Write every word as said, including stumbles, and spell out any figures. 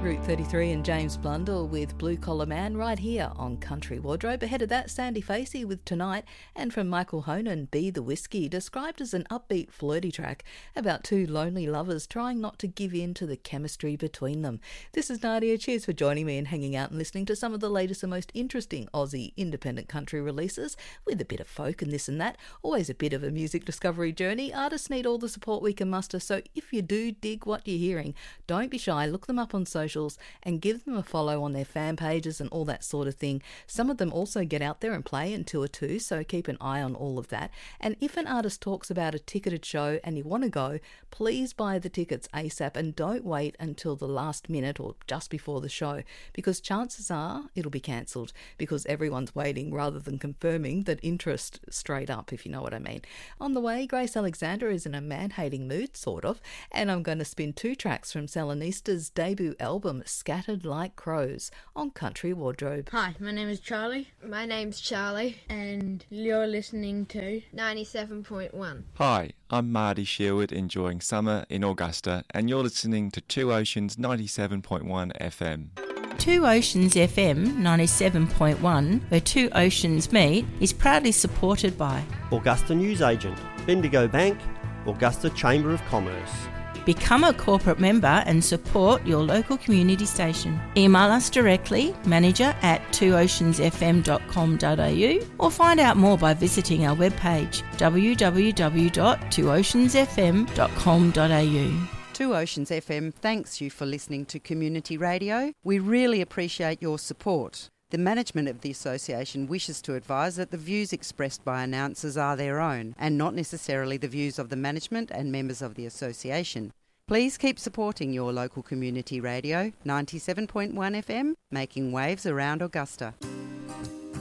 Route thirty-three and James Blundell with Blue Collar Man right here on Country Wardrobe. Ahead of that, Sandy Facey with Tonight, and from Michael Honan, Be the Whiskey, described as an upbeat flirty track about two lonely lovers trying not to give in to the chemistry between them. This is Nadia. Cheers for joining me and hanging out and listening to some of the latest and most interesting Aussie independent country releases with a bit of folk and this and that. Always a bit of a music discovery journey. Artists need all the support we can muster, so if you do dig what you're hearing, don't be shy. Look them up on social and give them a follow on their fan pages and all that sort of thing. Some of them also get out there and play and tour too, so keep an eye on all of that. And if an artist talks about a ticketed show and you want to go, please buy the tickets ASAP and don't wait until the last minute or just before the show, because chances are it'll be cancelled because everyone's waiting rather than confirming that interest straight up, if you know what I mean. On the way, Grace Alexander is in a man-hating mood, sort of, and I'm going to spin two tracks from Salonista's debut album, Scattered Like Crows, on Country Wardrobe. Hi, my name is Charlie. My name's Charlie. And you're listening to ninety-seven point one. Hi, I'm Marty Sherwood, enjoying summer in Augusta, and you're listening to Two Oceans ninety-seven point one F M. Two Oceans F M ninety-seven point one, where two oceans meet, is proudly supported by Augusta Newsagent, Bendigo Bank, Augusta Chamber of Commerce. Become a corporate member and support your local community station. Email us directly, manager at two oceans f m dot com dot a u, or find out more by visiting our webpage w w w dot two oceans f m dot com dot a u. Two Oceans F M thanks you for listening to Community Radio. We really appreciate your support. The management of the association wishes to advise that the views expressed by announcers are their own and not necessarily the views of the management and members of the association. Please keep supporting your local community radio, ninety-seven point one F M, making waves around Augusta.